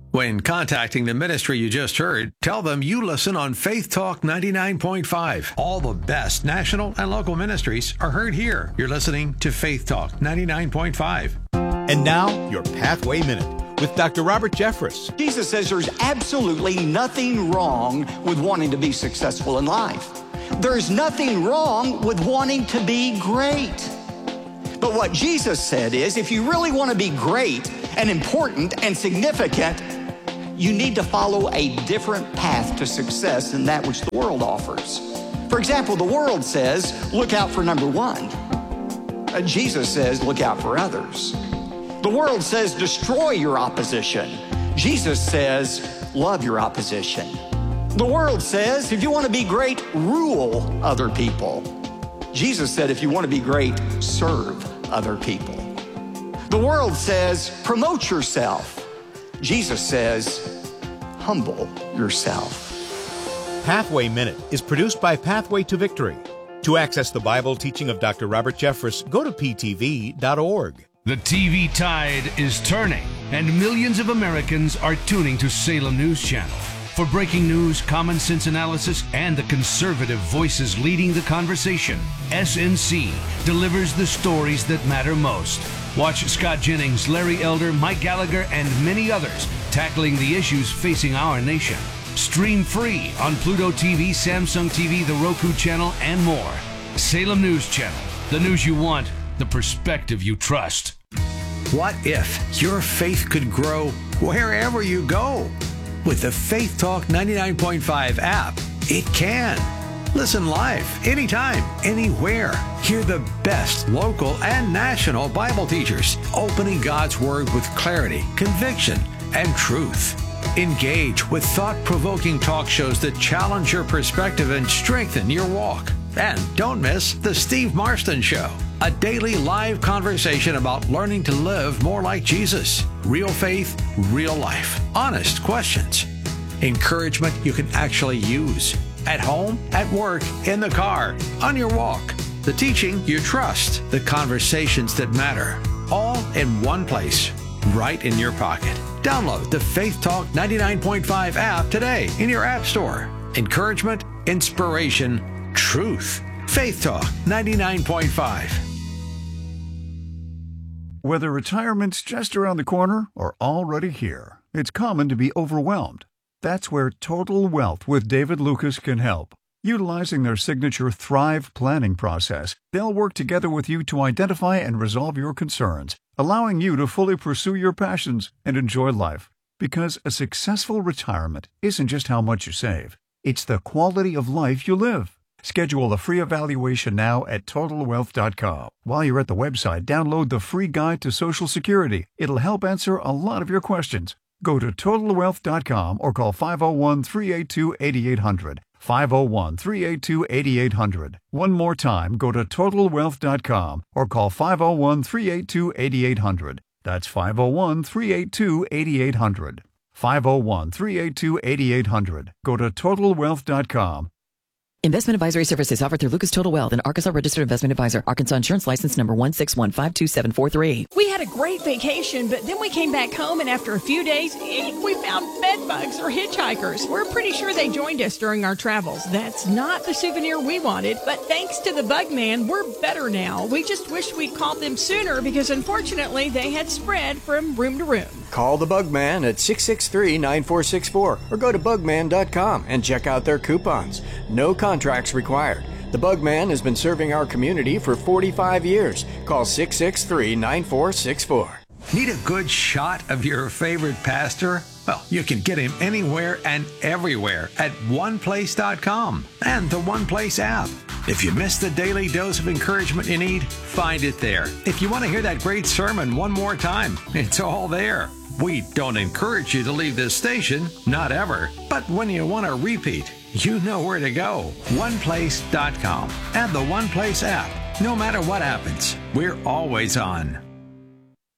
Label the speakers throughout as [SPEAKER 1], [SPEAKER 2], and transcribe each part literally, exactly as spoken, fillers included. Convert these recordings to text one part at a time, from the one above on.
[SPEAKER 1] When contacting the ministry you just heard, tell them you listen on Faith Talk ninety-nine point five. All the best national and local ministries are heard here. You're listening to Faith Talk ninety-nine point five.
[SPEAKER 2] And now, your Pathway Minute with Doctor Robert Jeffress.
[SPEAKER 3] Jesus says there's absolutely nothing wrong with wanting to be successful in life. There's nothing wrong with wanting to be great. But what Jesus said is, if you really want to be great and important and significant, you need to follow a different path to success than that which the world offers. For example, the world says, look out for number one. Uh, Jesus says, look out for others. The world says, destroy your opposition. Jesus says, love your opposition. The world says, if you want to be great, rule other people. Jesus said, if you want to be great, serve other people. The world says, promote yourself. Jesus says, humble yourself.
[SPEAKER 2] Pathway Minute is produced by Pathway to Victory. To access the Bible teaching of Doctor Robert Jeffress, go to p t v dot org.
[SPEAKER 4] The T V tide is turning, and millions of Americans are tuning to Salem News Channel. For breaking news, common sense analysis, and the conservative voices leading the conversation, S N C delivers the stories that matter most. Watch Scott Jennings, Larry Elder, Mike Gallagher, and many others tackling the issues facing our nation. Stream free on Pluto T V, Samsung T V, the Roku channel, and more. Salem News Channel. The news you want, the perspective you trust.
[SPEAKER 1] What if your faith could grow wherever you go? With the Faith Talk ninety-nine point five app, it can. Listen live, anytime, anywhere. Hear the best local and national Bible teachers opening God's Word with clarity, conviction, and truth. Engage with thought-provoking talk shows that challenge your perspective and strengthen your walk. And don't miss The Steve Marston Show, a daily live conversation about learning to live more like Jesus. Real faith, real life. Honest questions. Encouragement you can actually use. At home, at work, in the car, on your walk. The teaching you trust. The conversations that matter. All in one place, right in your pocket. Download the Faith Talk ninety-nine point five app today in your app store. Encouragement, inspiration, truth. Faith Talk ninety-nine point five.
[SPEAKER 5] Whether retirement's just around the corner or already here, it's common to be overwhelmed. That's where Total Wealth with David Lucas can help. Utilizing their signature Thrive planning process, they'll work together with you to identify and resolve your concerns, allowing you to fully pursue your passions and enjoy life. Because a successful retirement isn't just how much you save, it's the quality of life you live. Schedule a free evaluation now at total wealth dot com. While you're at the website, download the free guide to Social Security. It'll help answer a lot of your questions. Go to total wealth dot com or call five oh one, three eight two, eight eight hundred. five oh one, three eight two, eight eight hundred. One more time, go to total wealth dot com or call five oh one, three eight two, eight eight hundred. That's five oh one, three eight two, eight eight hundred. five oh one, three eight two, eight eight hundred. Go to total wealth dot com.
[SPEAKER 6] Investment advisory services offered through Lucas Total Wealth, an Arkansas registered investment advisor. Arkansas insurance license number one six one five two seven four three.
[SPEAKER 7] We had a great vacation, but then we came back home, and after a few days, we found bed bugs or hitchhikers. We're pretty sure they joined us during our travels. That's not the souvenir we wanted, but thanks to the Bug Man, we're better now. We just wish we'd called them sooner because, unfortunately, they had spread from room to room.
[SPEAKER 8] Call the Bug Man at six six three, nine four six four or go to bug man dot com and check out their coupons. No contracts required. The Bug Man has been serving our community for forty-five years. Call six six three, nine four six four.
[SPEAKER 1] Need a good shot of your favorite pastor? Well, you can get him anywhere and everywhere at one place dot com and the One Place app. If you missed the daily dose of encouragement you need, find it there. If you want to hear that great sermon one more time, it's all there. We don't encourage you to leave this station, not ever. But when you want to repeat, you know where to go. one place dot com and the One Place app. No matter what happens, we're always on.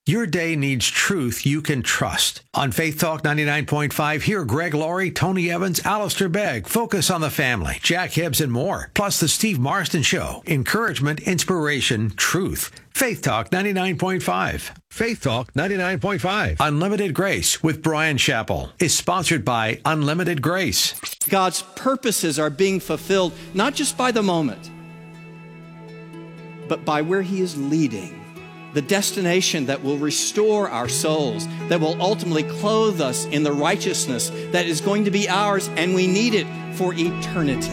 [SPEAKER 1] Your day needs truth you can trust. On Faith Talk ninety-nine point five, hear Greg Laurie, Tony Evans, Alistair Begg, Focus on the Family, Jack Hibbs, and more. Plus the Steve Marston Show. Encouragement, inspiration, truth. Faith Talk ninety-nine point five. Faith Talk ninety-nine point five. Unlimited Grace with Brian Chappell is sponsored by Unlimited Grace.
[SPEAKER 3] God's purposes are being fulfilled not just by the moment, but by where He is leading. The destination that will restore our souls, that will ultimately clothe us in the righteousness that is going to be ours, and we need it for eternity.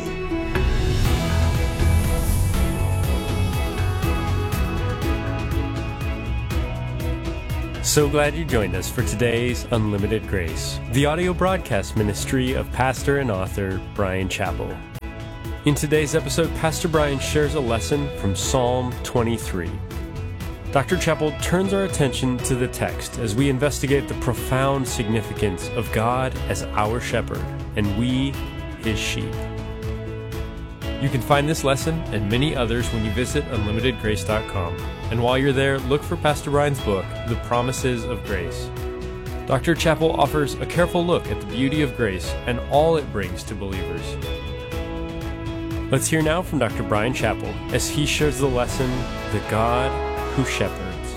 [SPEAKER 9] So glad you joined us for today's Unlimited Grace, the audio broadcast ministry of pastor and author Brian Chappell. In today's episode, Pastor Brian shares a lesson from Psalm twenty-three. Doctor Chappell turns our attention to the text as we investigate the profound significance of God as our shepherd and we His sheep. You can find this lesson and many others when you visit unlimited grace dot com. And while you're there, look for Pastor Brian's book, The Promises of Grace. Doctor Chappell offers a careful look at the beauty of grace and all it brings to believers. Let's hear now from Doctor Brian Chappell as he shares the lesson, The God Who Shepherds.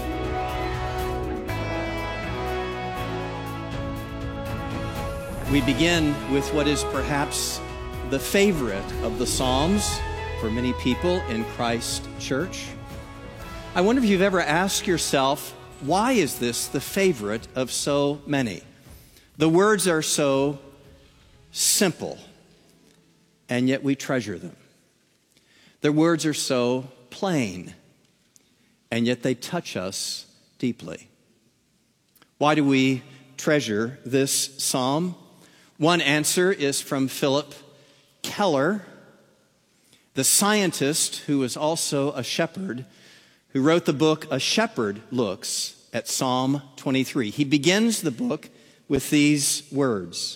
[SPEAKER 3] We begin with what is perhaps the favorite of the Psalms for many people in Christ Church. I wonder if you've ever asked yourself, why is this the favorite of so many? The words are so simple, and yet we treasure them. The words are so plain, and yet they touch us deeply. Why do we treasure this psalm? One answer is from Philip Keller, the scientist who was also a shepherd, who wrote the book A Shepherd Looks at Psalm twenty-three. He begins the book with these words.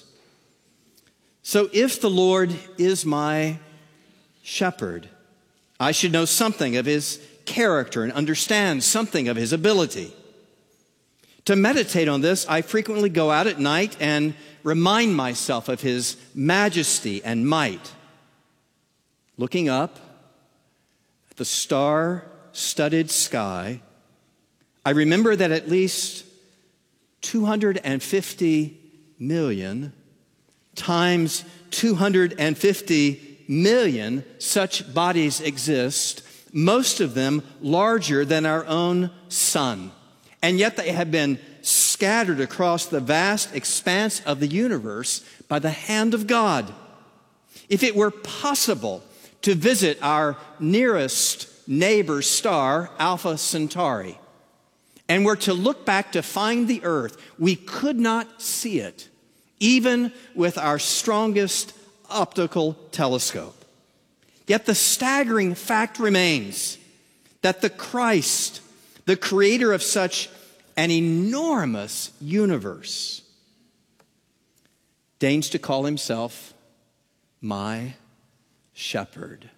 [SPEAKER 3] So if the Lord is my shepherd, I should know something of His character and understand something of His ability. To meditate on this, I frequently go out at night and remind myself of His majesty and might. Looking up at the star-studded sky, I remember that at least two hundred fifty million times two hundred fifty million such bodies exist, most of them larger than our own sun. And yet they have been scattered across the vast expanse of the universe by the hand of God. If it were possible to visit our nearest neighbor star, Alpha Centauri, and were to look back to find the earth, we could not see it, even with our strongest optical telescope. Yet the staggering fact remains that the Christ, the creator of such an enormous universe, deigns to call Himself my shepherd.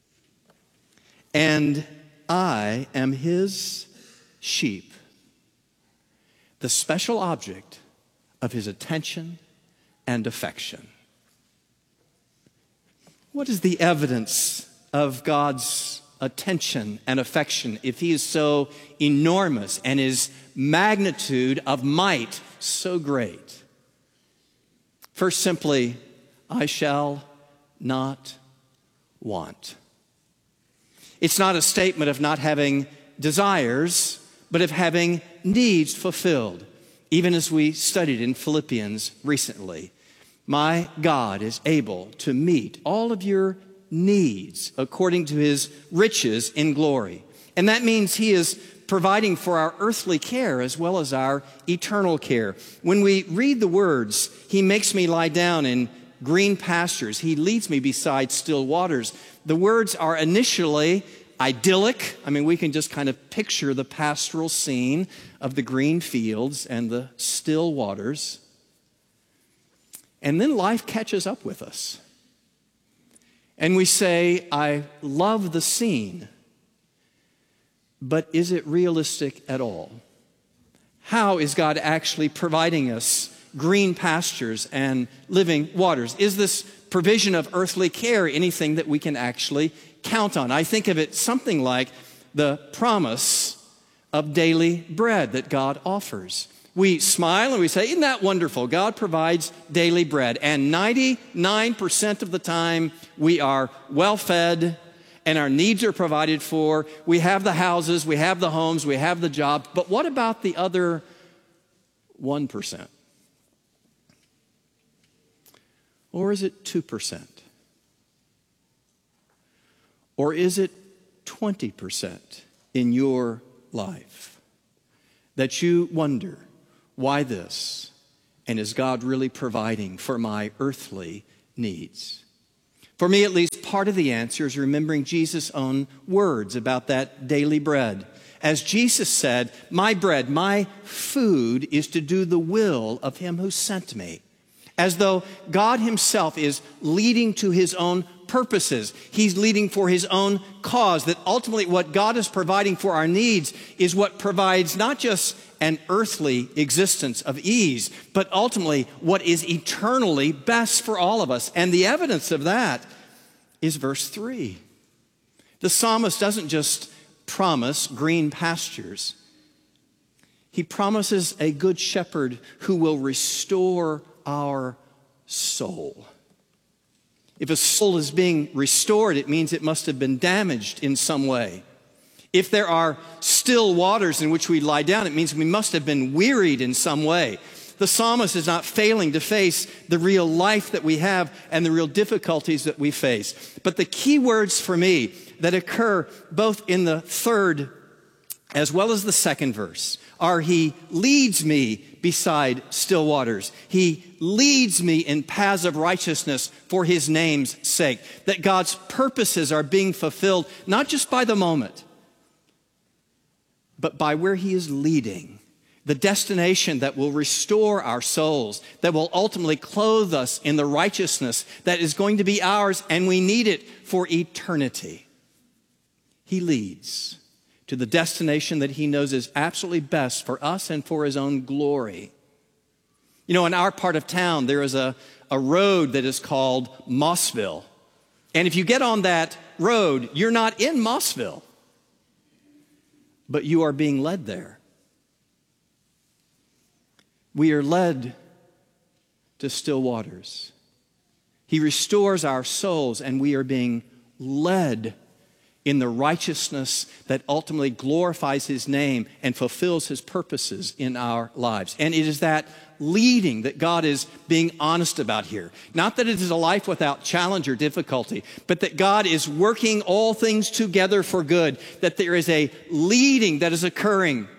[SPEAKER 3] And I am His sheep, the special object of His attention and affection. What is the evidence of God's attention and affection if He is so enormous and His magnitude of might so great? First, simply, I shall not want. It's not a statement of not having desires, but of having needs fulfilled, even as we studied in Philippians recently. My God is able to meet all of your needs according to His riches in glory. And that means He is providing for our earthly care as well as our eternal care. When we read the words, He makes me lie down in green pastures, He leads me beside still waters, the words are initially idyllic. I mean, we can just kind of picture the pastoral scene of the green fields and the still waters. And then life catches up with us. And we say, I love the scene, but is it realistic at all?
[SPEAKER 10] how is God actually providing us green pastures and living waters? Is this provision of earthly care anything that we can actually count on? I think of it something like the promise of daily bread that God offers. We smile and we say, isn't that wonderful? God provides daily bread. And ninety-nine percent of the time, we are well fed and our needs are provided for. We have the houses, we have the homes, we have the jobs. But what about the other one percent? Or is it two percent? Or is it twenty percent in your life that you wonder, why this? And is God really providing for my earthly needs? For me, at least, part of the answer is remembering Jesus' own words about that daily bread. As Jesus said, my bread, my food is to do the will of him who sent me. As though God himself is leading to his own purposes. He's leading for his own cause, that ultimately what God is providing for our needs is what provides not just an earthly existence of ease, but ultimately what is eternally best for all of us. And the evidence of that is verse three. The psalmist doesn't just promise green pastures. He promises a good shepherd who will restore our soul. If a soul is being restored, it means it must have been damaged in some way. If there are still waters in which we lie down, it means we must have been wearied in some way. The psalmist is not failing to face the real life that we have and the real difficulties that we face. But the key words for me that occur both in the third as well as the second verse are, he leads me beside still waters. He leads me in paths of righteousness for his name's sake. That God's purposes are being fulfilled, not just by the moment, but by where he is leading. The destination that will restore our souls, that will ultimately clothe us in the righteousness that is going to be ours, and we need it for eternity. He leads to the destination that he knows is absolutely best for us and for his own glory. You know, in our part of town, there is a, a road that is called Mossville. And if you get on that road, you're not in Mossville, but you are being led there. We are led to still waters. He restores our souls, and we are being led in the righteousness that ultimately glorifies his name and fulfills his purposes in our lives. And it is that leading that God is being honest about here. Not that it is a life without challenge or difficulty, but that God is working all things together for good, that there is a leading that is occurring.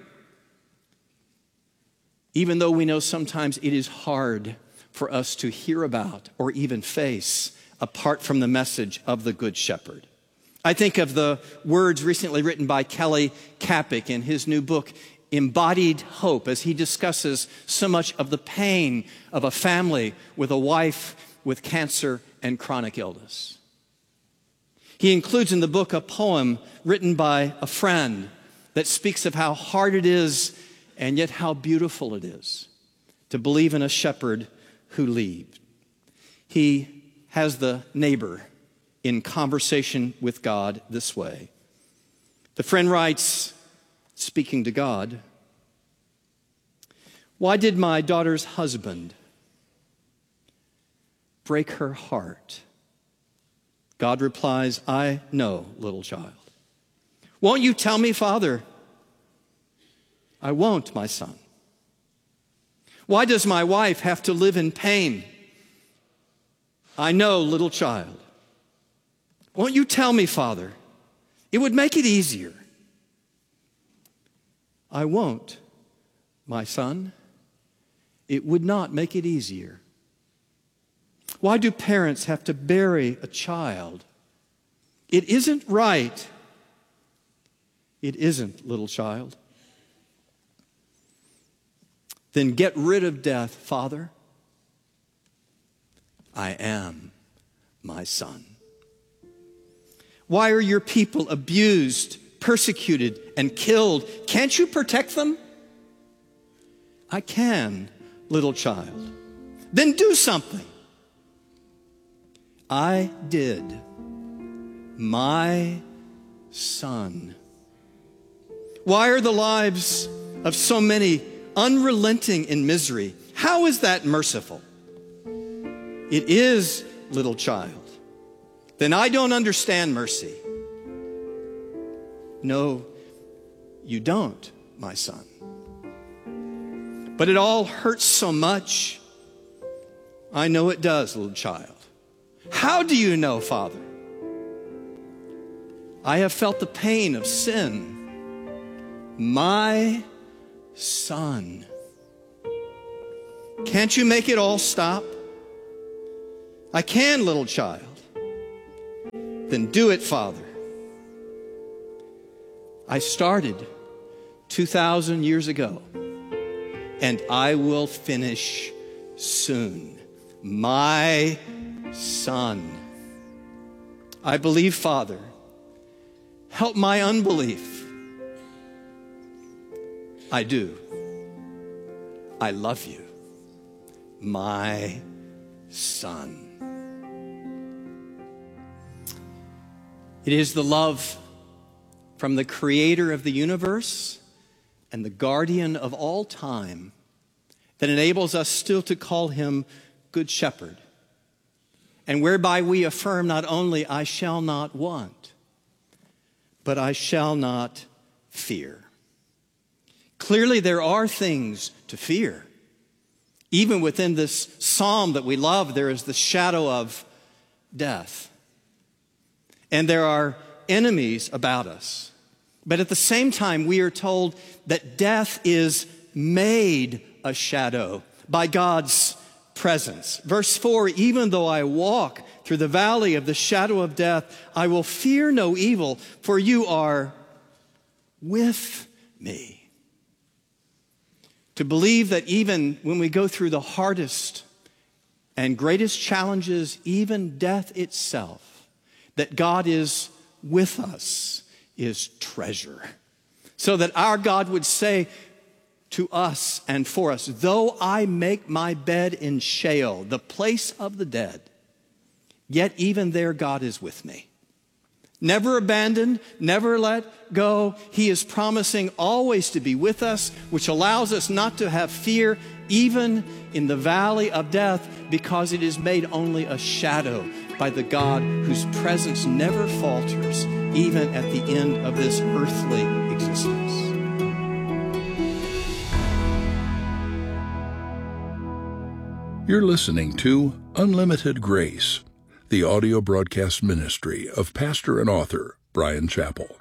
[SPEAKER 10] Even though we know sometimes it is hard for us to hear about or even face apart from the message of the Good Shepherd. I think of the words recently written by Kelly Kapic in his new book, Embodied Hope, as he discusses so much of the pain of a family with a wife with cancer and chronic illness. He includes in the book a poem written by a friend that speaks of how hard it is and yet how beautiful it is to believe in a shepherd who leads. He has the neighbor in conversation with God this way. The friend writes, speaking to God, "Why did my daughter's husband break her heart?" God replies, "I know, little child." "Won't you tell me, Father?" "I won't, my son." "Why does my wife have to live in pain?" "I know, little child." "Won't you tell me, Father? It would make it easier." "I won't, my son. It would not make it easier." "Why do parents have to bury a child?" "It isn't right." "It isn't, little child." "Then get rid of death, Father." "I am, my son." "Why are your people abused, persecuted, and killed? Can't you protect them?" I can, little child. Then do something. I did. My son. Why are the lives of so many unrelenting in misery? How is that merciful? It is, little child. Then I don't understand mercy. No, you don't, my son. But it all hurts so much. I know it does, little child. How do you know, Father? I have felt the pain of sin. My son. Can't you make it all stop? I can, little child. Then do it, Father. I started two thousand years ago, and I will finish soon. My son. I believe, Father. Help my unbelief. I do. I love you. My son. It is the love from the creator of the universe and the guardian of all time that enables us still to call him Good Shepherd, and whereby we affirm not only I shall not want, but I shall not fear. Clearly there are things to fear. Even within this psalm that we love, there is the shadow of death. And there are enemies about us. But at the same time, we are told that death is made a shadow by God's presence. Verse four, even though I walk through the valley of the shadow of death, I will fear no evil, for you are with me. To believe that even when we go through the hardest and greatest challenges, even death itself, that God is with us is treasure. So that our God would say to us and for us, though I make my bed in Sheol, the place of the dead, yet even there God is with me. Never abandoned, never let go. He is promising always to be with us, which allows us not to have fear even in the valley of death, because it is made only a shadow by the God whose presence never falters, even at the end of this earthly existence.
[SPEAKER 11] You're listening to Unlimited Grace, the audio broadcast ministry of pastor and author Bryan Chapell.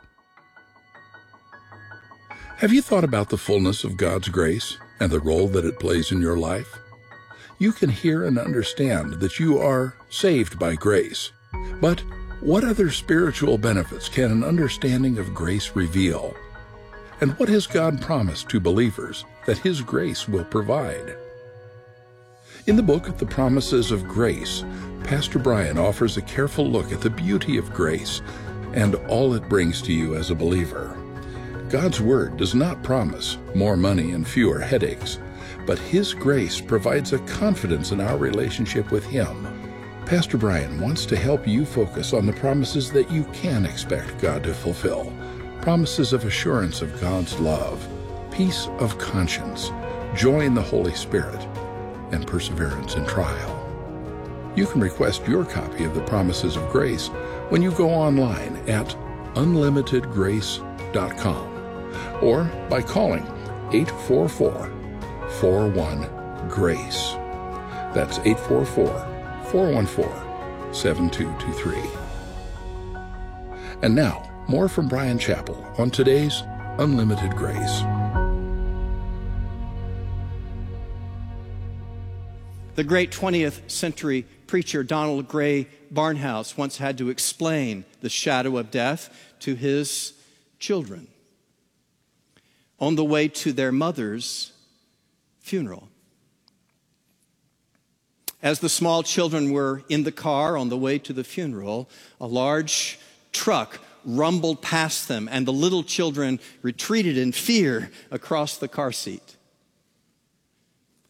[SPEAKER 11] Have you thought about the fullness of God's grace and the role that it plays in your life? You can hear and understand that you are saved by grace. But what other spiritual benefits can an understanding of grace reveal? And what has God promised to believers that His grace will provide? In the book, The Promises of Grace, Pastor Bryan offers a careful look at the beauty of grace and all it brings to you as a believer. God's Word does not promise more money and fewer headaches, but His grace provides a confidence in our relationship with Him. Pastor Bryan wants to help you focus on the promises that you can expect God to fulfill. Promises of assurance of God's love, peace of conscience, joy in the Holy Spirit, and perseverance in trial. You can request your copy of the Promises of Grace when you go online at unlimited grace dot com or by calling eight four four, four one, GRACE. That's eight four four, four one four, seven two two three. And now, more from Bryan Chapell on today's Unlimited Grace.
[SPEAKER 10] The great twentieth century preacher Donald Gray Barnhouse once had to explain the shadow of death to his children on the way to their mother's funeral. As the small children were in the car on the way to the funeral, a large truck rumbled past them, and the little children retreated in fear across the car seat.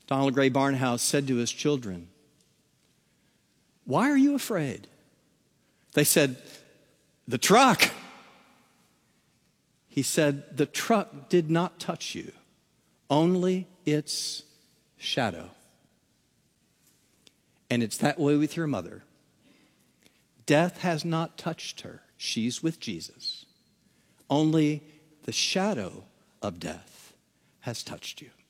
[SPEAKER 10] Donald Gray Barnhouse said to his children, "Why are you afraid?" They said, "The truck." He said, "The truck did not touch you, only its shadow." And it's that way with your mother. Death has not touched her. She's with Jesus. Only the shadow of death has touched you.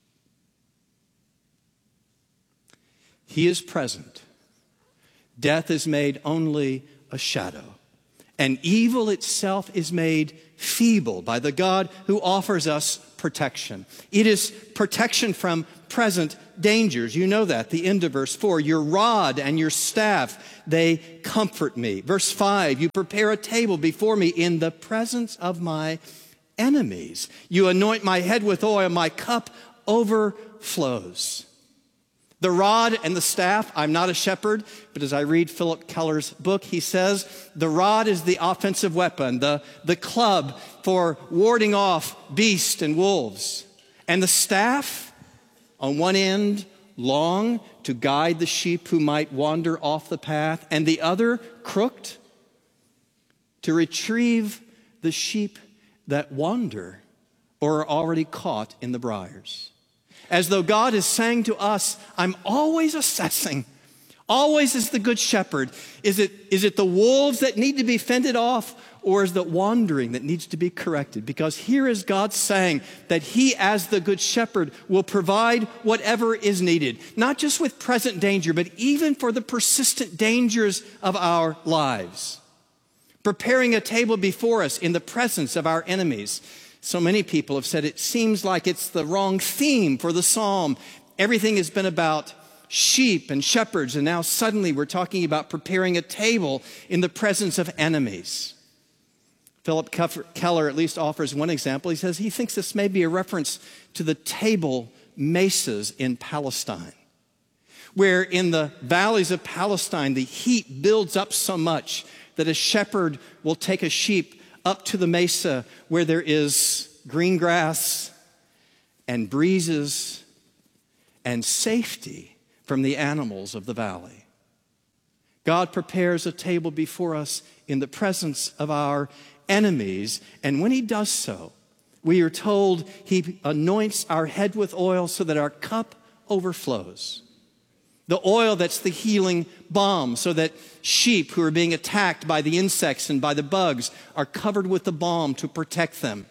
[SPEAKER 10] He is present. Death is made only a shadow. And evil itself is made feeble by the God who offers us protection. It is protection from present dangers. You know that. The end of verse four, your rod and your staff, they comfort me. Verse five, you prepare a table before me in the presence of my enemies. You anoint my head with oil, my cup overflows. The rod and the staff, I'm not a shepherd, but as I read Philip Keller's book, he says the rod is the offensive weapon, the, the club for warding off beasts and wolves. And the staff, on one end, long to guide the sheep who might wander off the path, and the other, crooked, to retrieve the sheep that wander or are already caught in the briars. As though God is saying to us, I'm always assessing, always as the good shepherd. Is it, is it the wolves that need to be fended off, or is it wandering that needs to be corrected? Because here is God saying that he, as the good shepherd, will provide whatever is needed, not just with present danger, but even for the persistent dangers of our lives. Preparing a table before us in the presence of our enemies. So many people have said it seems like it's the wrong theme for the psalm. Everything has been about sheep and shepherds, and now suddenly we're talking about preparing a table in the presence of enemies. Philip Keller at least offers one example. He says he thinks this may be a reference to the Table mesas in Palestine, where in the valleys of Palestine the heat builds up so much that a shepherd will take a sheep up to the mesa where there is green grass and breezes and safety from the animals of the valley. God prepares a table before us in the presence of our enemies, and when he does so, we are told he anoints our head with oil so that our cup overflows. The oil that's the healing balm, so that sheep who are being attacked by the insects and by the bugs are covered with the balm to protect them.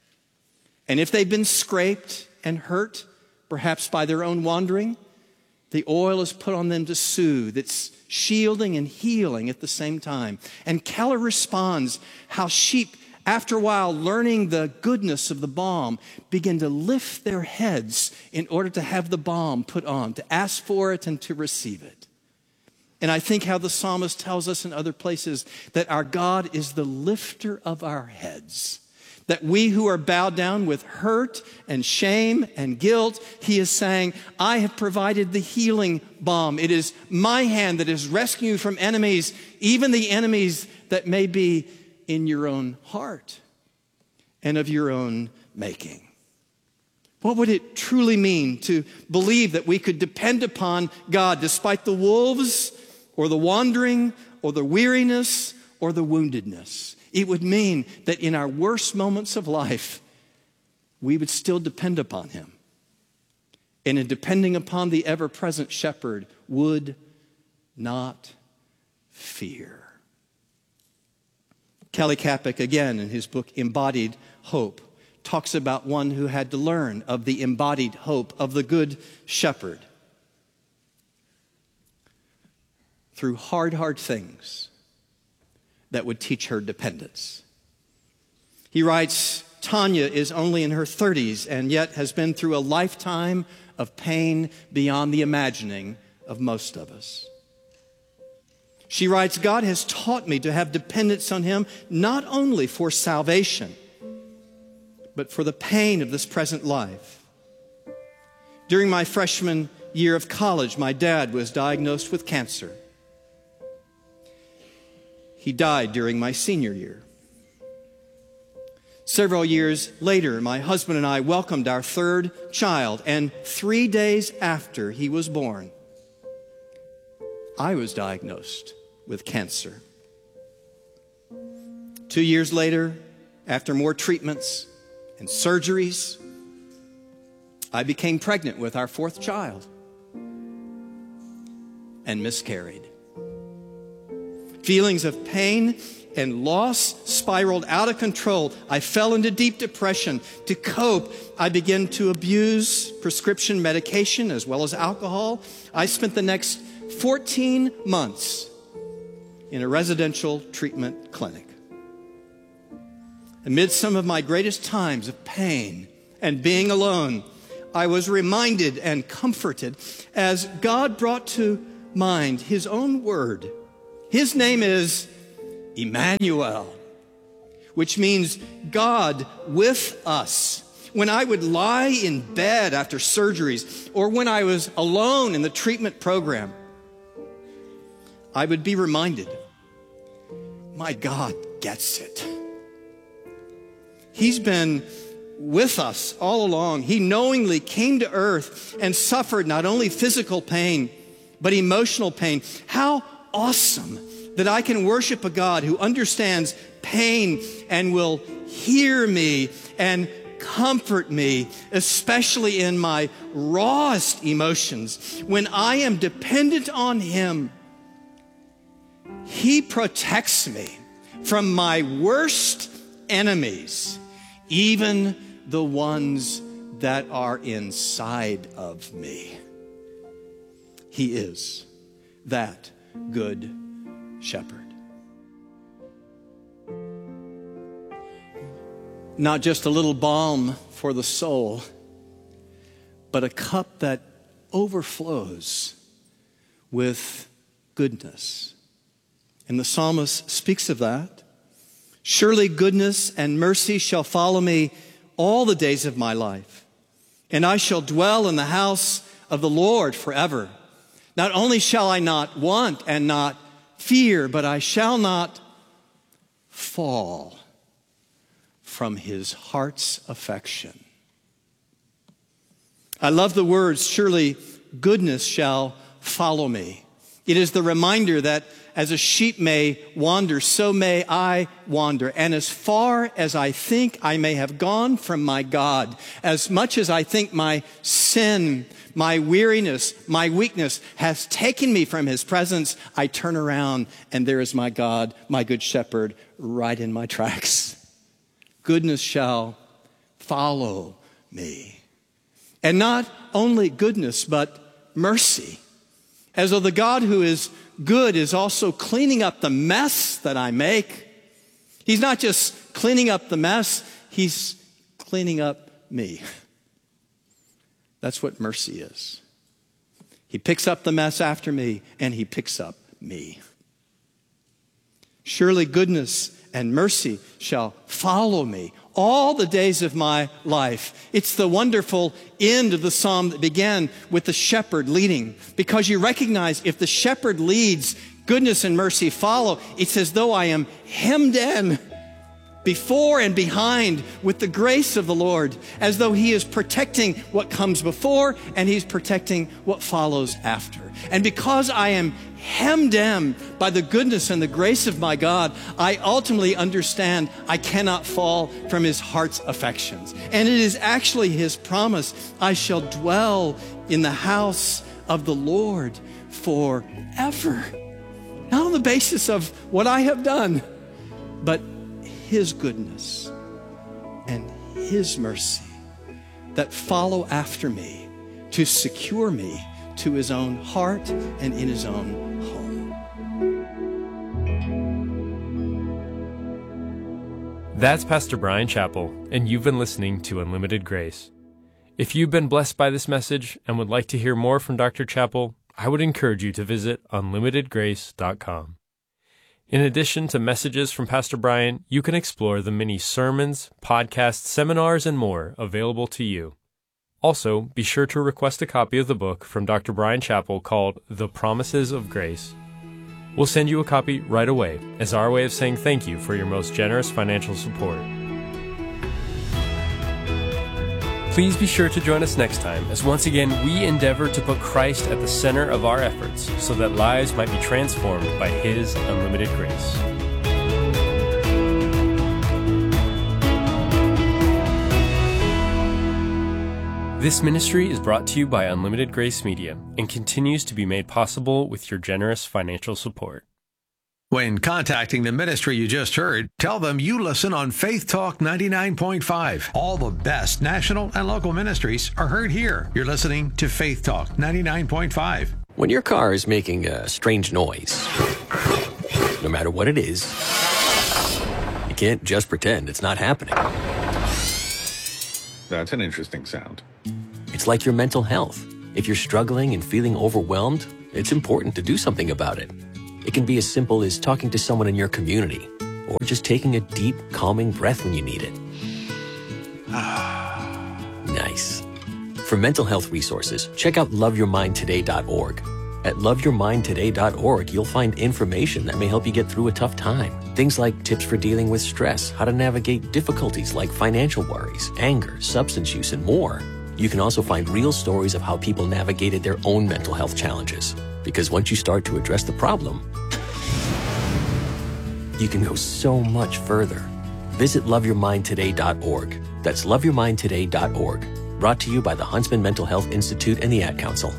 [SPEAKER 10] And if they've been scraped and hurt, perhaps by their own wandering, the oil is put on them to soothe. It's shielding and healing at the same time. And Keller responds how sheep, after a while, learning the goodness of the balm, begin to lift their heads in order to have the balm put on, to ask for it and to receive it. And I think how the psalmist tells us in other places that our God is the lifter of our heads. That we who are bowed down with hurt and shame and guilt, he is saying, I have provided the healing balm. It is my hand that is rescuing you from enemies, even the enemies that may be in your own heart and of your own making. What would it truly mean to believe that we could depend upon God despite the wolves or the wandering or the weariness or the woundedness? It would mean that in our worst moments of life, we would still depend upon him. And in depending upon the ever-present shepherd, would not fear. Kelly Kapic, again, in his book, Embodied Hope, talks about one who had to learn of the embodied hope of the Good Shepherd through hard, hard things that would teach her dependence. He writes, Tanya is only in her thirties and yet has been through a lifetime of pain beyond the imagining of most of us. She writes, God has taught me to have dependence on him, not only for salvation, but for the pain of this present life. During my freshman year of college, my dad was diagnosed with cancer. He died during my senior year. Several years later, my husband and I welcomed our third child, and three days after he was born, I was diagnosed with cancer. Two years later, after more treatments and surgeries, I became pregnant with our fourth child and miscarried. Feelings of pain and loss spiraled out of control. I fell into deep depression. To cope, I began to abuse prescription medication as well as alcohol. I spent the next fourteen months in a residential treatment clinic. Amid some of my greatest times of pain and being alone, I was reminded and comforted as God brought to mind His own word. His name is Emmanuel, which means God with us. When I would lie in bed after surgeries, or when I was alone in the treatment program, I would be reminded, my God gets it. He's been with us all along. He knowingly came to earth and suffered not only physical pain, but emotional pain. How awesome that I can worship a God who understands pain and will hear me and comfort me, especially in my rawest emotions. When I am dependent on Him, He protects me from my worst enemies, even the ones that are inside of me. He is that good shepherd. Not just a little balm for the soul, but a cup that overflows with goodness. And the psalmist speaks of that. Surely goodness and mercy shall follow me all the days of my life, and I shall dwell in the house of the Lord forever. Not only shall I not want and not fear, but I shall not fall from His heart's affection. I love the words, surely goodness shall follow me. It is the reminder that as a sheep may wander, so may I wander. And as far as I think I may have gone from my God, as much as I think my sin, my weariness, my weakness has taken me from His presence, I turn around and there is my God, my good shepherd, right in my tracks. Goodness shall follow me. And not only goodness, but mercy. As though the God who is good is also cleaning up the mess that I make. He's not just cleaning up the mess, He's cleaning up me. That's what mercy is. He picks up the mess after me, and He picks up me. Surely goodness and mercy shall follow me all the days of my life. It's the wonderful end of the psalm that began with the shepherd leading, because you recognize if the shepherd leads, goodness and mercy follow. It's as though I am hemmed in before and behind with the grace of the Lord, as though He is protecting what comes before and He's protecting what follows after. And because I am hemmed in by the goodness and the grace of my God, I ultimately understand I cannot fall from His heart's affections. And it is actually His promise, I shall dwell in the house of the Lord forever. Not on the basis of what I have done, but His goodness and His mercy that follow after me to secure me to His own heart and in His own home.
[SPEAKER 9] That's Pastor Bryan Chapell, and you've been listening to Unlimited Grace. If you've been blessed by this message and would like to hear more from Doctor Chapell, I would encourage you to visit unlimited grace dot com. In addition to messages from Pastor Bryan, you can explore the many sermons, podcasts, seminars, and more available to you. Also, be sure to request a copy of the book from Doctor Bryan Chapell called The Promises of Grace. We'll send you a copy right away as our way of saying thank you for your most generous financial support. Please be sure to join us next time as once again we endeavor to put Christ at the center of our efforts so that lives might be transformed by His unlimited grace. This ministry is brought to you by Unlimited Grace Media and continues to be made possible with your generous financial support.
[SPEAKER 1] When contacting the ministry you just heard, tell them you listen on Faith Talk ninety-nine point five. All the best national and local ministries are heard here. You're listening to Faith Talk ninety-nine point five.
[SPEAKER 12] When your car is making a strange noise, no matter what it is, you can't just pretend it's not happening.
[SPEAKER 13] That's an interesting sound.
[SPEAKER 12] It's like your mental health. If you're struggling and feeling overwhelmed, it's important to do something about it. It can be as simple as talking to someone in your community, or just taking a deep, calming breath when you need it. Nice. For mental health resources, check out love your mind today dot org. At love your mind today dot org, you'll find information that may help you get through a tough time. Things like tips for dealing with stress, how to navigate difficulties like financial worries, anger, substance use, and more. You can also find real stories of how people navigated their own mental health challenges. Because once you start to address the problem, you can go so much further. Visit love your mind today dot org. That's love your mind today dot org. Brought to you by the Huntsman Mental Health Institute and the Ad Council.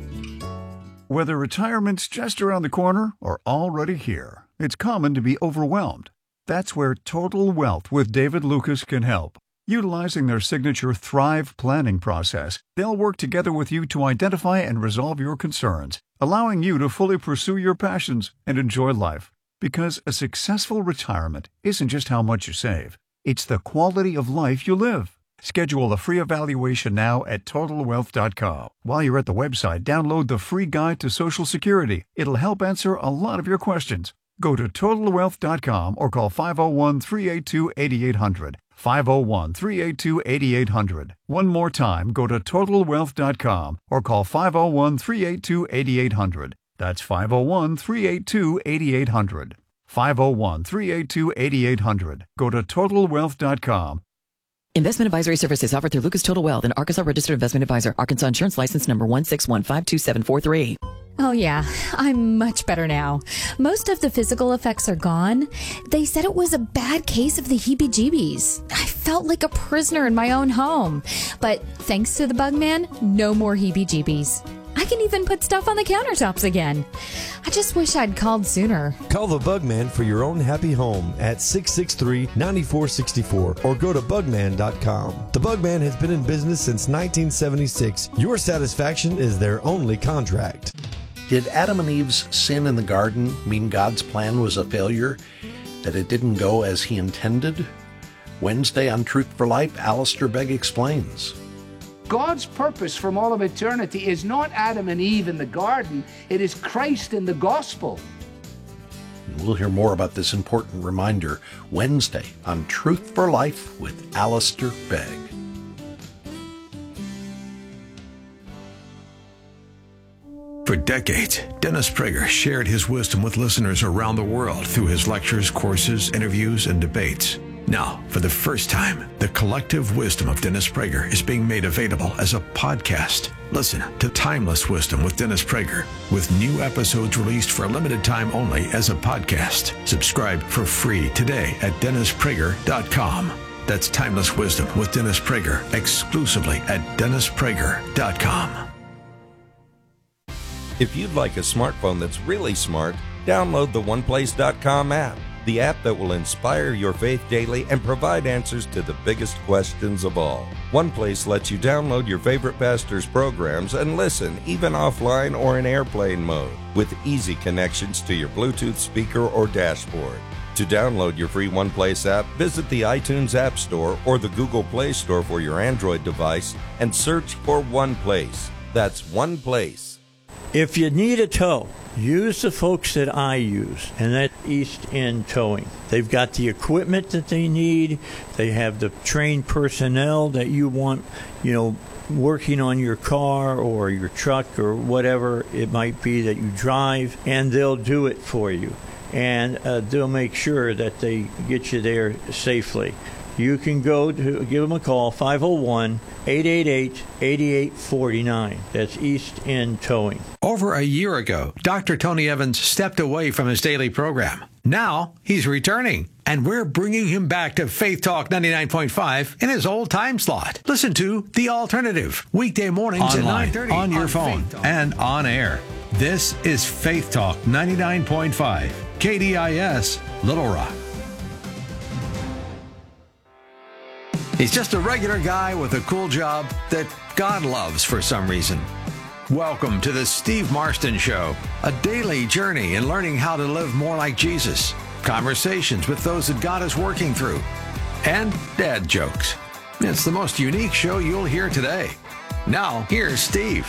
[SPEAKER 5] Whether retirement's just around the corner or already here, it's common to be overwhelmed. That's where Total Wealth with David Lucas can help. Utilizing their signature Thrive planning process, they'll work together with you to identify and resolve your concerns, allowing you to fully pursue your passions and enjoy life. Because a successful retirement isn't just how much you save, it's the quality of life you live. Schedule a free evaluation now at total wealth dot com. While you're at the website, download the free guide to Social Security. It'll help answer a lot of your questions. Go to total wealth dot com or call five oh one, three eight two, eight eight hundred. five oh one, three eight two, eight eight hundred. One more time, go to total wealth dot com or call five oh one, three eight two, eight eight hundred. That's five oh one, three eight two, eight eight hundred. five oh one, three eight two, eight eight hundred. Go to total wealth dot com.
[SPEAKER 6] Investment advisory services offered through Lucas Total Wealth, an Arkansas registered investment advisor. Arkansas Insurance License number one six one five two seven four three.
[SPEAKER 14] Oh yeah, I'm much better now. Most of the physical effects are gone. They said it was a bad case of the heebie-jeebies. I felt like a prisoner in my own home. But thanks to the Bugman, no more heebie-jeebies. I can even put stuff on the countertops again. I just wish I'd called sooner.
[SPEAKER 15] Call the Bugman for your own happy home at six six three, nine four six four or go to bugman dot com. The Bugman has been in business since nineteen seventy-six. Your satisfaction is their only contract.
[SPEAKER 16] Did Adam and Eve's sin in the garden mean God's plan was a failure? That it didn't go as he intended? Wednesday on Truth for Life, Alistair Begg explains.
[SPEAKER 17] God's purpose from all of eternity is not Adam and Eve in the garden. It is Christ in the gospel.
[SPEAKER 16] We'll hear more about this important reminder Wednesday on Truth for Life with Alistair Begg.
[SPEAKER 1] For decades, Dennis Prager shared his wisdom with listeners around the world through his lectures, courses, interviews, and debates. Now, for the first time, the collective wisdom of Dennis Prager is being made available as a podcast. Listen to Timeless Wisdom with Dennis Prager, with new episodes released for a limited time only as a podcast. Subscribe for free today at dennis prager dot com. That's Timeless Wisdom with Dennis Prager, exclusively at dennis prager dot com.
[SPEAKER 18] If you'd like a smartphone that's really smart, download the one place dot com app, the app that will inspire your faith daily and provide answers to the biggest questions of all. OnePlace lets you download your favorite pastor's programs and listen, even offline or in airplane mode, with easy connections to your Bluetooth speaker or dashboard. To download your free OnePlace app, visit the iTunes App Store or the Google Play Store for your Android device and search for OnePlace. That's OnePlace.
[SPEAKER 19] If you need a tow, use the folks that I use, and that's East End Towing. They've got the equipment that they need. They have the trained personnel that you want, you know, working on your car or your truck or whatever it might be that you drive, and they'll do it for you. And uh, they'll make sure that they get you there safely. you can go to give them a call, five oh one, eight eight eight, eight eight four nine. That's East End Towing.
[SPEAKER 1] Over a year ago, Doctor Tony Evans stepped away from his daily program. Now he's returning, and we're bringing him back to Faith Talk ninety-nine point five in his old time slot. Listen to The Alternative, weekday mornings at nine thirty on your phone and on air. This is Faith Talk ninety-nine point five, K D I S, Little Rock. He's just a regular guy with a cool job that God loves for some reason. Welcome to the Steve Marston Show, a daily journey in learning how to live more like Jesus, conversations with those that God is working through, and dad jokes. It's the most unique show you'll hear today. Now, here's Steve.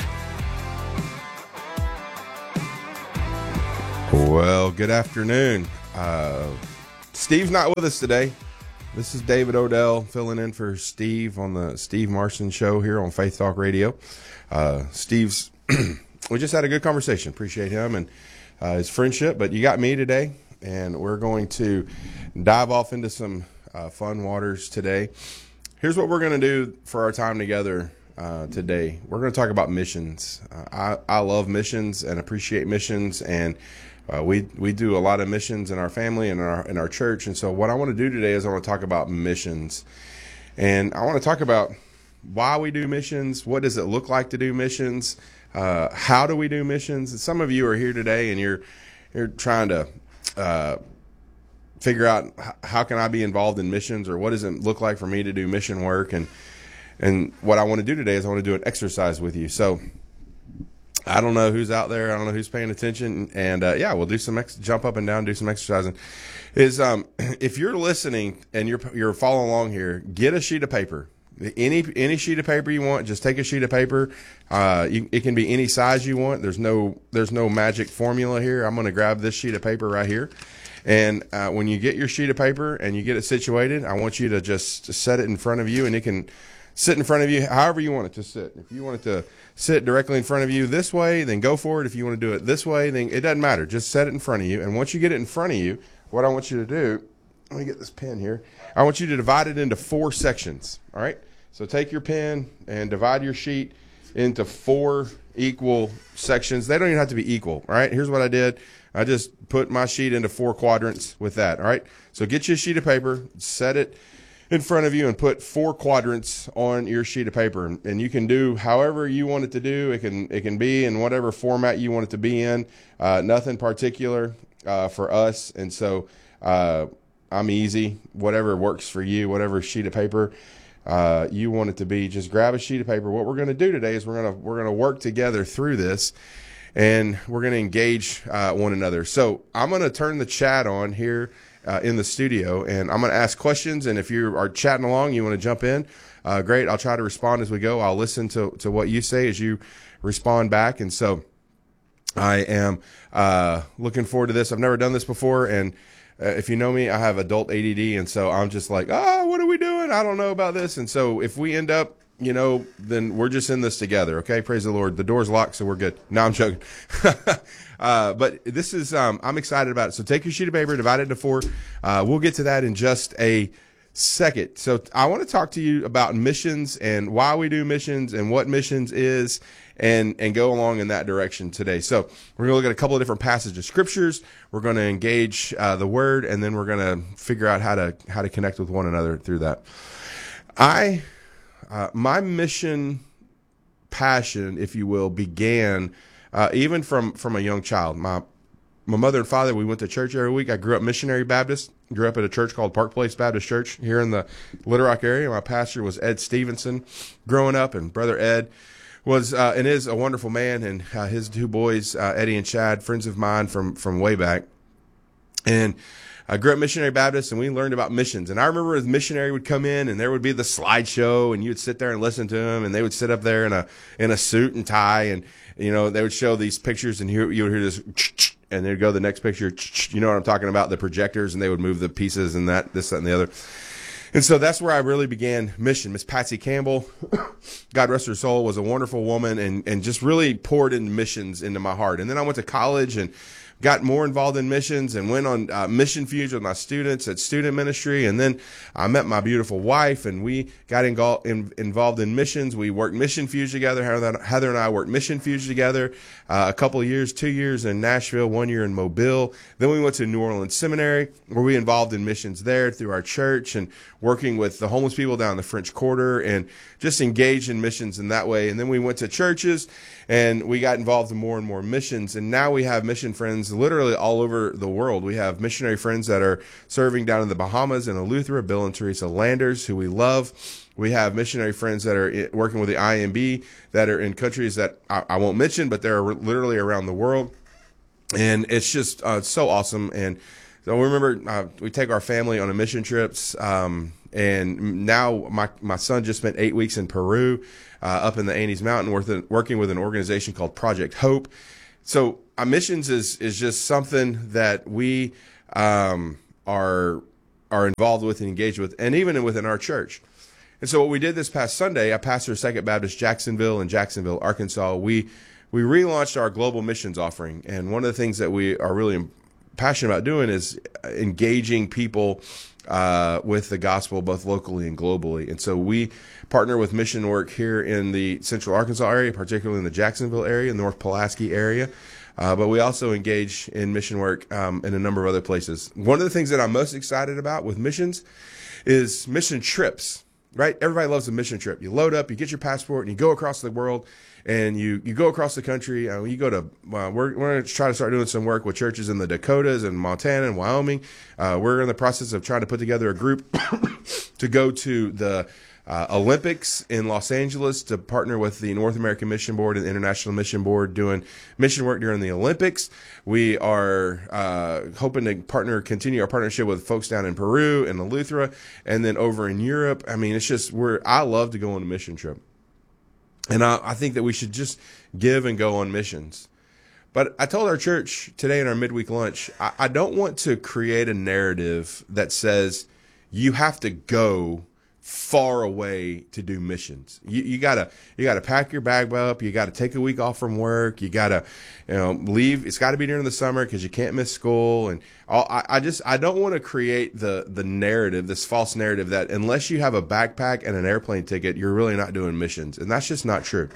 [SPEAKER 13] Well, good afternoon. Uh, Steve's not with us today. This is David Odell filling in for Steve on the Steve Marston Show here on Faith Talk Radio. Uh, Steve's, we just had a good conversation. Appreciate him and uh, his friendship. But you got me today, and we're going to dive off into some uh, fun waters today. Here's what we're going to do for our time together uh, today. We're going to talk about missions. Uh, I, I love missions and appreciate missions, and Uh, we we do a lot of missions in our family and in our in our church, and so what I want to do today is I want to talk about missions, and I want to talk about why we do missions, what does it look like to do missions, uh, how do we do missions. And some of you are here today and you're you're trying to uh, figure out how can I be involved in missions, or what does it look like for me to do mission work, and and what I want to do today is I want to do an exercise with you. So I don't know who's out there. I don't know who's paying attention. And, uh, yeah, we'll do some, ex- jump up and down, do some exercising. Is, um, if you're listening and you're, you're following along here, get a sheet of paper. Any, any sheet of paper you want, just take a sheet of paper. Uh, you, it can be any size you want. There's no, there's no magic formula here. I'm going to grab this sheet of paper right here. And, uh, when you get your sheet of paper and you get it situated, I want you to just set it in front of you, and it can sit in front of you however you want it to sit. If you want it to sit directly in front of you this way, then go for it. If you want to do it this way, then it doesn't matter. Just set it in front of you. And once you get it in front of you, what I want you to do, let me get this pen here. I want you to divide it into four sections. All right? So take your pen and divide your sheet into four equal sections. They don't even have to be equal. All right? Here's what I did. I just put my sheet into four quadrants with that. All right? So get you a sheet of paper, set it in front of you, and put four quadrants on your sheet of paper, and you can do however you want it to do. It can it can be in whatever format you want it to be in. Uh, nothing particular uh, for us, and so uh, I'm easy. Whatever works for you, whatever sheet of paper uh, you want it to be, just grab a sheet of paper. What we're going to do today is we're going to we're going to work together through this, and we're going to engage uh, one another. So I'm going to turn the chat on here Uh, in the studio, and I'm going to ask questions, and if you are chatting along, you want to jump in, uh, great. I'll try to respond as we go. I'll listen to, to what you say as you respond back, and so I am uh, looking forward to this. I've never done this before, and uh, if you know me, I have adult A D D, and so I'm just like, oh, what are we doing? I don't know about this, and so if we end up, you know, then we're just in this together, okay? Praise the Lord. The door's locked, so we're good. No, I'm joking. Uh, but this is, um, I'm excited about it. So take your sheet of paper, divide it into four. Uh, we'll get to that in just a second. So I want to talk to you about missions and why we do missions and what missions is, and, and go along in that direction today. So we're going to look at a couple of different passages of scriptures. We're going to engage, uh, the word, and then we're going to figure out how to, how to connect with one another through that. I, uh, my mission passion, if you will, began Uh, even from, from a young child. My my mother and father, we went to church every week. I grew up missionary Baptist, grew up at a church called Park Place Baptist Church here in the Little Rock area. My pastor was Ed Stevenson growing up, and Brother Ed was uh, and is a wonderful man, and uh, his two boys, uh, Eddie and Chad, friends of mine from, from way back. And I grew up missionary Baptist, and we learned about missions. And I remember as missionary would come in, and there would be the slideshow, and you'd sit there and listen to him, and they would sit up there in a in a suit and tie, and you know, they would show these pictures, and you, you would hear this, and they'd go to the next picture. You know what I'm talking about? The projectors, and they would move the pieces and that, this, that, and the other. And so that's where I really began mission. Miss Patsy Campbell, God rest her soul, was a wonderful woman, and, and just really poured in missions into my heart. And then I went to college and got more involved in missions and went on uh, mission fuse with my students at student ministry. And then I met my beautiful wife, and we got in, in, involved in missions. We worked mission fuse together. Heather, Heather and I worked mission fuse together uh, a couple of years, two years in Nashville, one year in Mobile. Then we went to New Orleans Seminary, where we involved in missions there through our church and working with the homeless people down the French Quarter and just engaged in missions in that way. And then we went to churches and we got involved in more and more missions. And now we have mission friends literally all over the world. We have missionary friends that are serving down in the Bahamas in Eleuthera, Bill and Teresa Landers, who we love. We have missionary friends that are working with the I M B that are in countries that I, I won't mention, but they're literally around the world. And it's just uh, so awesome. And so we remember uh, we take our family on a mission trips. Um, and now my, my son just spent eight weeks in Peru, uh, up in the Andes Mountain, working, working with an organization called Project Hope. So our missions is, is just something that we, um, are, are involved with and engaged with, and even within our church. And so what we did this past Sunday, I pastored Second Baptist Jacksonville in Jacksonville, Arkansas. We, we relaunched our global missions offering. And one of the things that we are really passionate about doing is engaging people uh, with the gospel, both locally and globally. And so we partner with mission work here in the Central Arkansas area, particularly in the Jacksonville area, North Pulaski area. Uh, but we also engage in mission work um, in a number of other places. One of the things that I'm most excited about with missions is mission trips, right? Everybody loves a mission trip. You load up, you get your passport, and you go across the world, and you, you go across the country. Uh, you go to, uh, we're, we're going to try to start doing some work with churches in the Dakotas and Montana and Wyoming. Uh, we're in the process of trying to put together a group to go to the Uh, Olympics in Los Angeles to partner with the North American Mission Board and the International Mission Board doing mission work during the Olympics. We are uh, hoping to partner, continue our partnership with folks down in Peru and Eleuthera, and then over in Europe. I mean, it's just we're I love to go on a mission trip, and I, I think that we should just give and go on missions. But I told our church today in our midweek lunch, I, I don't want to create a narrative that says you have to go far away to do missions. You, you gotta, you gotta pack your bag up. You gotta take a week off from work. You gotta, you know, leave. It's gotta be during the summer because you can't miss school. And all, I, I just, I don't want to create the, the narrative, this false narrative that unless you have a backpack and an airplane ticket, you're really not doing missions. And that's just not true.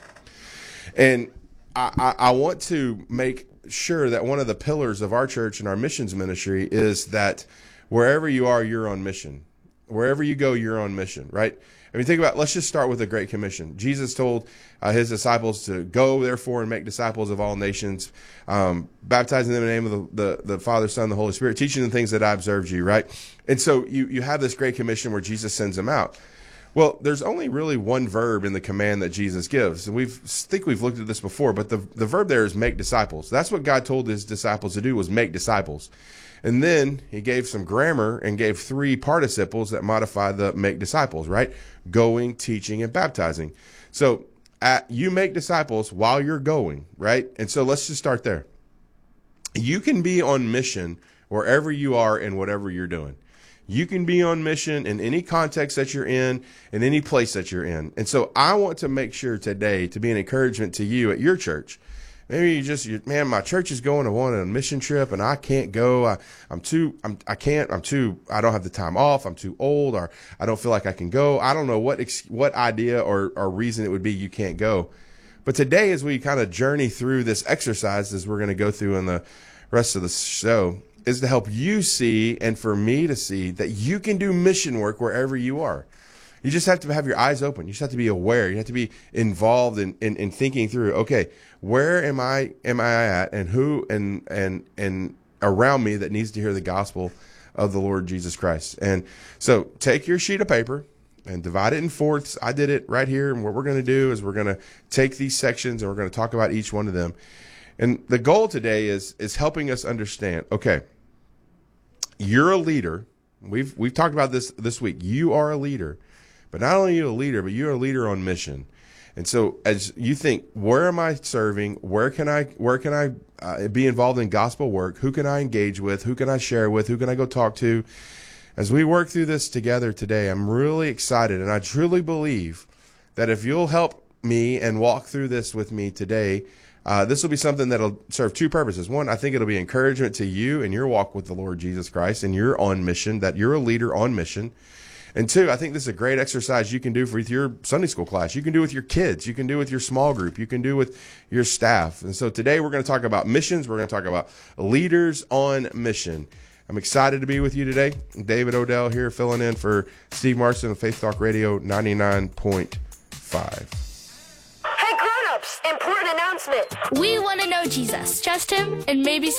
[SPEAKER 13] And I, I, I want to make sure that one of the pillars of our church and our missions ministry is that wherever you are, you're on mission. Wherever you go, you're on mission, right? I mean, think about, let's just start with the Great Commission. Jesus told uh, his disciples to go, therefore, and make disciples of all nations, um, baptizing them in the name of the, the, the Father, Son, and the Holy Spirit, teaching them things that I observed you, right? And so you, you have this Great Commission where Jesus sends them out. Well, there's only really one verb in the command that Jesus gives. And we think we've looked at this before, but the, the verb there is make disciples. That's what God told his disciples to do, was make disciples. And then he gave some grammar and gave three participles that modify the make disciples, right? Going, teaching, and baptizing. So at, you make disciples while you're going, right? And so let's just start there. You can be on mission wherever you are and whatever you're doing. You can be on mission in any context that you're in, in any place that you're in. And so I want to make sure today to be an encouragement to you at your church. Maybe you just, you, man, my church is going to want a mission trip and I can't go. I, I'm too, I'm, I can't, I'm too, I don't have the time off. I'm too old, or I don't feel like I can go. I don't know what, what idea or, or reason it would be you can't go. But today, as we kind of journey through this exercise, as we're going to go through in the rest of the show, is to help you see, and for me to see, that you can do mission work wherever you are. You just have to have your eyes open. You just have to be aware. You have to be involved in, in, in thinking through, okay, where am I, am I at, and who and, and, and around me that needs to hear the gospel of the Lord Jesus Christ. And so take your sheet of paper and divide it in fourths. I did it right here. And what we're going to do is we're going to take these sections and we're going to talk about each one of them. And the goal today is, is helping us understand, okay, you're a leader. We've, we've talked about this this week. You are a leader. But not only are you a leader, but you're a leader on mission. And so as you think, where am I serving? Where can I, where can I uh, be involved in gospel work? Who can I engage with? Who can I share with? Who can I go talk to? As we work through this together today, I'm really excited. And I truly believe that if you'll help me and walk through this with me today, Uh, this will be something that'll serve two purposes. One, I think it'll be encouragement to you in your walk with the Lord Jesus Christ, and you're on mission, that you're a leader on mission. And two, I think this is a great exercise you can do with your Sunday school class. You can do with your kids. You can do with your small group. You can do with your staff. And so today we're going to talk about missions. We're going to talk about leaders on mission. I'm excited to be with you today. David Odell here filling in for Steve Marston of Faith Talk Radio ninety-nine point five.
[SPEAKER 20] Hey, grown-ups, important announcement. We want to know Jesus. Trust him and maybe